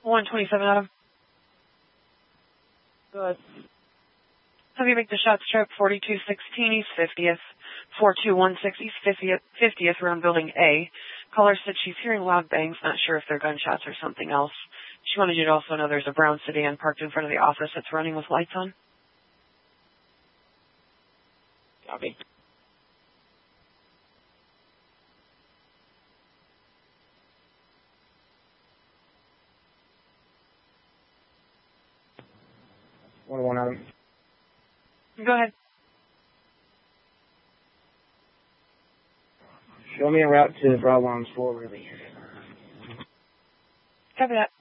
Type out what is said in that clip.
127, Adam. Good. Have you make the shot strip 4216 East 50th, 4216 East 50th around Building A. Caller said she's hearing loud bangs, not sure if they're gunshots or something else. She wanted you to also know there's a brown sedan parked in front of the office that's running with lights on. Copy. One Adam. Go ahead. Show me a route to Bravo 4 release. Copy that.